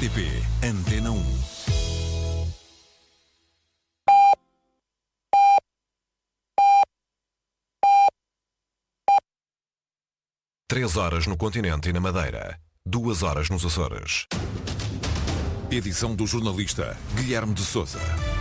RTP Antena 1. Três horas no continente e na Madeira. 2 horas nos Açores. Edição do jornalista Guilherme de Sousa.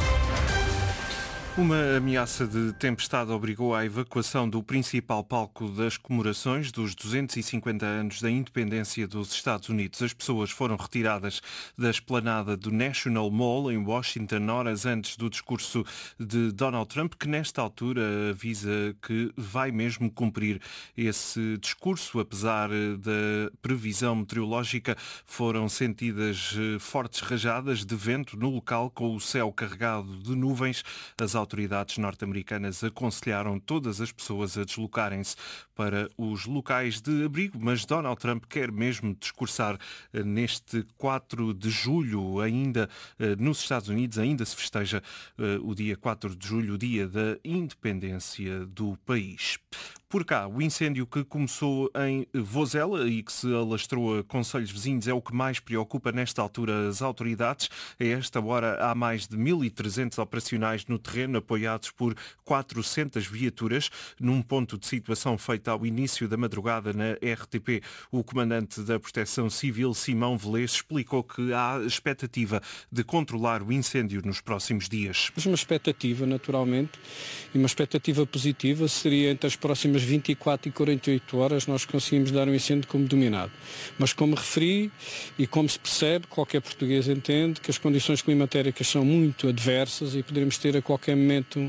Uma ameaça de tempestade obrigou à evacuação do principal palco das comemorações dos 250 anos da independência dos Estados Unidos. As pessoas foram retiradas da esplanada do National Mall em Washington horas antes do discurso de Donald Trump, que nesta altura avisa que vai mesmo cumprir esse discurso. Apesar da previsão meteorológica, foram sentidas fortes rajadas de vento no local, com o céu carregado de nuvens. As autoridades norte-americanas aconselharam todas as pessoas a deslocarem-se para os locais de abrigo, mas Donald Trump quer mesmo discursar neste 4 de julho, ainda nos Estados Unidos, ainda se festeja o dia 4 de julho, o dia da independência do país. Por cá, o incêndio que começou em Vozela e que se alastrou a concelhos vizinhos é o que mais preocupa nesta altura as autoridades. A esta hora há mais de 1.300 operacionais no terreno, apoiados por 400 viaturas. Num ponto de situação feito ao início da madrugada na RTP, o comandante da Proteção Civil, Simão Velez, explicou que há expectativa de controlar o incêndio nos próximos dias. Mas uma expectativa, naturalmente, e uma expectativa positiva seria entre as próximas 24 e 48 horas nós conseguimos dar um incêndio como dominado. Mas como referi e como se percebe, qualquer português entende que as condições climatéricas são muito adversas e poderemos ter a qualquer momento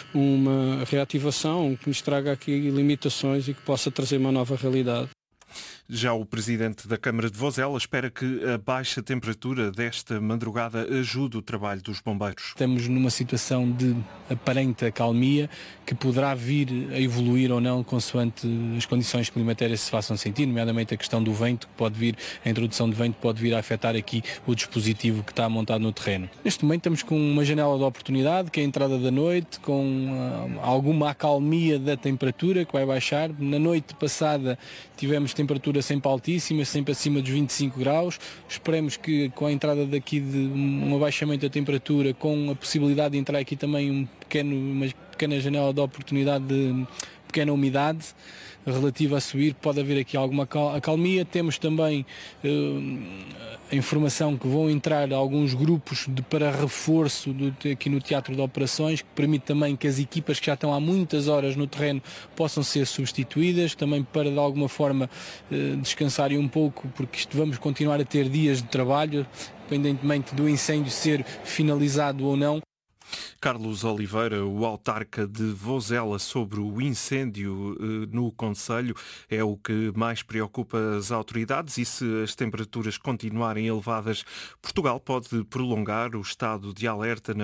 uma reativação que nos traga aqui limitações e que possa trazer uma nova realidade. Já o presidente da Câmara de Vozela espera que a baixa temperatura desta madrugada ajude o trabalho dos bombeiros. Estamos numa situação de aparente acalmia que poderá vir a evoluir ou não consoante as condições climatéricas se façam sentir, nomeadamente a questão do vento, que pode vir, a introdução de vento pode vir a afetar aqui o dispositivo que está montado no terreno. Neste momento estamos com uma janela de oportunidade, que é a entrada da noite, com alguma acalmia da temperatura que vai baixar. Na noite passada tivemos temperatura sempre altíssima, sempre acima dos 25 graus. Esperemos que com a entrada daqui de um abaixamento da temperatura, com a possibilidade de entrar aqui também uma pequena janela de oportunidade de pequena umidade relativa a subir, pode haver aqui alguma acalmia. Temos também a informação que vão entrar alguns grupos para reforço aqui no Teatro de Operações, que permite também que as equipas que já estão há muitas horas no terreno possam ser substituídas, também para de alguma forma descansarem um pouco, porque vamos continuar a ter dias de trabalho, independentemente do incêndio ser finalizado ou não. Carlos Oliveira, o autarca de Vozela, sobre o incêndio no concelho, é o que mais preocupa as autoridades, e se as temperaturas continuarem elevadas, Portugal pode prolongar o estado de alerta na